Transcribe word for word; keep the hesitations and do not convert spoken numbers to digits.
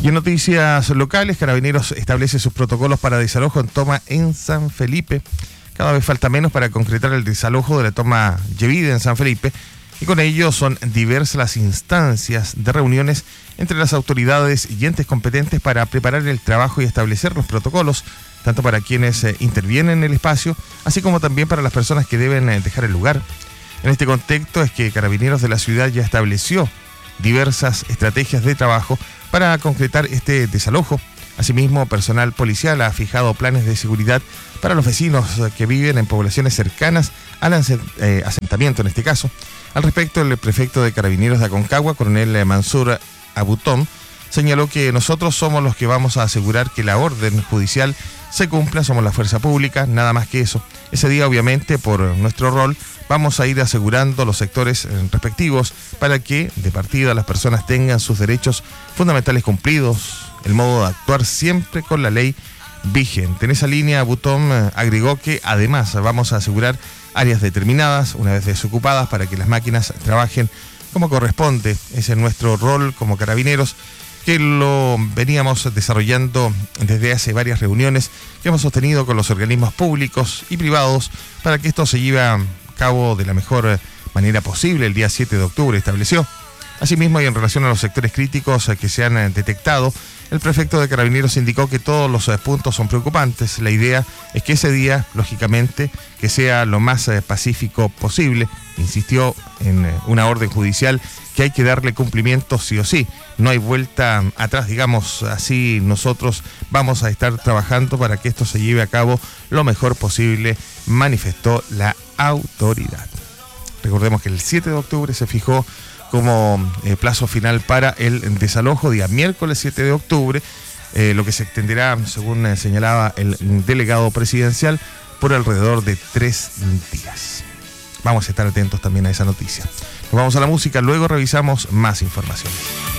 Y en noticias locales, Carabineros establece sus protocolos para desalojo en toma en San Felipe. Cada vez falta menos para concretar el desalojo de la toma Yevide en San Felipe, y con ello son diversas las instancias de reuniones entre las autoridades y entes competentes para preparar el trabajo y establecer los protocolos, tanto para quienes eh, intervienen en el espacio, así como también para las personas que deben eh, dejar el lugar. En este contexto es que Carabineros de la ciudad ya estableció diversas estrategias de trabajo para concretar este desalojo. Asimismo, personal policial ha fijado planes de seguridad para los vecinos que viven en poblaciones cercanas al asentamiento en este caso. Al respecto, el prefecto de Carabineros de Aconcagua, coronel Mansur Abutón, señaló que nosotros somos los que vamos a asegurar que la orden judicial se cumpla, somos la fuerza pública, nada más que eso. Ese día, obviamente, por nuestro rol, vamos a ir asegurando los sectores respectivos para que, de partida, las personas tengan sus derechos fundamentales cumplidos, el modo de actuar siempre con la ley vigente. En esa línea, Butón agregó que además vamos a asegurar áreas determinadas, una vez desocupadas, para que las máquinas trabajen como corresponde. Ese es nuestro rol como Carabineros, que lo veníamos desarrollando desde hace varias reuniones que hemos sostenido con los organismos públicos y privados para que esto se lleve a cabo de la mejor manera posible. El día siete de octubre estableció. Asimismo, y en relación a los sectores críticos que se han detectado, el prefecto de Carabineros indicó que todos los puntos son preocupantes. La idea es que ese día, lógicamente, que sea lo más pacífico posible. Insistió en una orden judicial que hay que darle cumplimiento sí o sí. No hay vuelta atrás, digamos así. Nosotros vamos a estar trabajando para que esto se lleve a cabo lo mejor posible, manifestó la autoridad. Recordemos que el siete de octubre se fijó como eh, plazo final para el desalojo, día miércoles siete de octubre, eh, lo que se extenderá, según eh, señalaba el delegado presidencial, por alrededor de tres días. Vamos a estar atentos también a esa noticia. Nos vamos a la música, luego revisamos más informaciones.